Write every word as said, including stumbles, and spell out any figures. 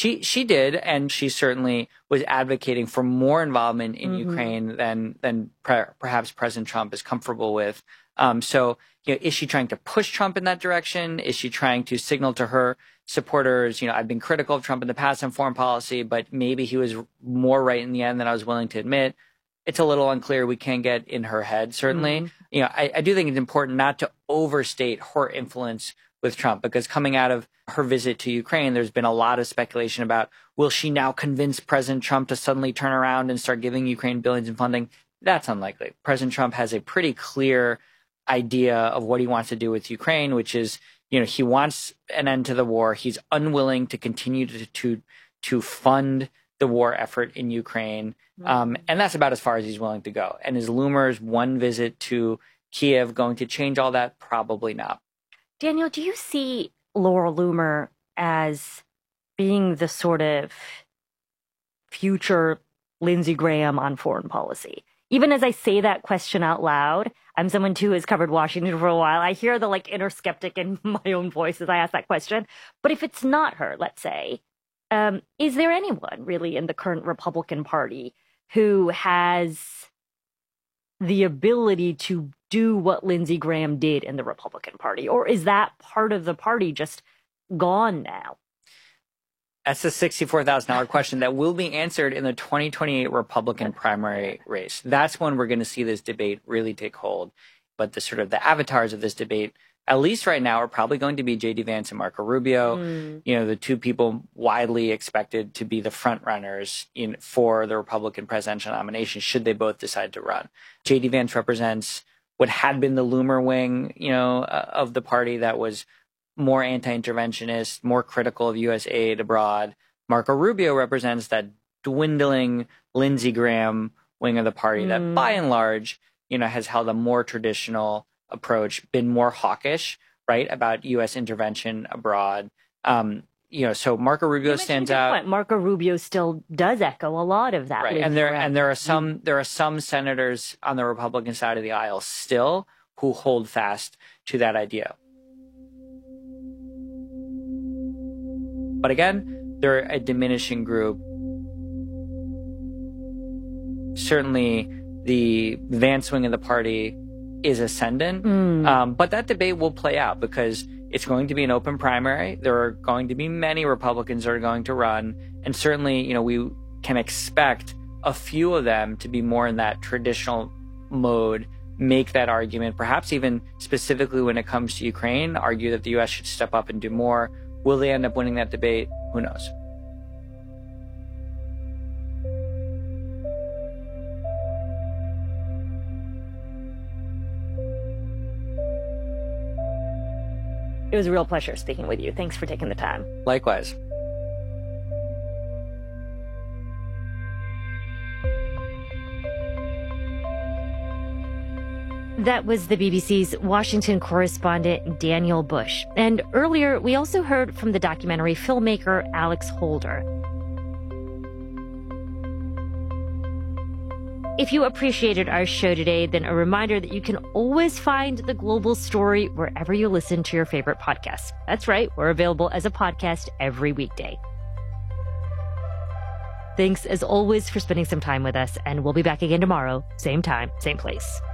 She she did, and she certainly was advocating for more involvement in mm-hmm. Ukraine than than pre- perhaps President Trump is comfortable with. Um, so, you know, is she trying to push Trump in that direction? Is she trying to signal to her supporters, you know, I've been critical of Trump in the past on foreign policy, but maybe he was more right in the end than I was willing to admit? It's a little unclear. We can't get in her head, certainly. Mm-hmm. You know, I, I do think it's important not to overstate her influence with Trump, because coming out of her visit to Ukraine, there's been a lot of speculation about, will she now convince President Trump to suddenly turn around and start giving Ukraine billions in funding? That's unlikely. President Trump has a pretty clear idea of what he wants to do with Ukraine, which is, you know, he wants an end to the war. He's unwilling to continue to to, to fund the war effort in Ukraine. Um, and that's about as far as he's willing to go. And is Loomer's one visit to Kiev going to change all that? Probably not. Daniel, do you see Laura Loomer as being the sort of future Lindsey Graham on foreign policy? Even as I say that question out loud, I'm someone too who has covered Washington for a while. I hear the like inner skeptic in my own voice as I ask that question. But if it's not her, let's say, um, is there anyone really in the current Republican Party who has the ability to do what Lindsey Graham did in the Republican Party? Or is that part of the party just gone now? That's a sixty-four thousand dollars question that will be answered in the twenty twenty-eight Republican primary race. That's when we're going to see this debate really take hold. But the sort of the avatars of this debate, at least right now, are probably going to be J D Vance and Marco Rubio, mm. you know, the two people widely expected to be the front runners in, for the Republican presidential nomination, should they both decide to run. J D Vance represents what had been the Loomer wing, you know, uh, of the party that was more anti-interventionist, more critical of U S aid abroad. Marco Rubio represents that dwindling Lindsey Graham wing of the party mm. that, by and large, you know, has held a more traditional approach, been more hawkish, right, about U S intervention abroad. Um, you know, so Marco Rubio stands out. Point. Marco Rubio still does echo a lot of that. Right, and there and there are some there are some senators on the Republican side of the aisle still who hold fast to that idea. But again, they're a diminishing group. Certainly, the Vance wing of the party is ascendant, mm. um, but that debate will play out because it's going to be an open primary. There are going to be many Republicans that are going to run, and certainly, you know, we can expect a few of them to be more in that traditional mode, make that argument, perhaps even specifically when it comes to Ukraine, argue that the U S should step up and do more. Will they end up winning that debate? Who knows? It was a real pleasure speaking with you. Thanks for taking the time. Likewise. That was the B B C's Washington correspondent Daniel Bush. And earlier, we also heard from the documentary filmmaker Alex Holder. If you appreciated our show today, then a reminder that you can always find The Global Story wherever you listen to your favorite podcasts. That's right, we're available as a podcast every weekday. Thanks, as always, for spending some time with us, and we'll be back again tomorrow, same time, same place.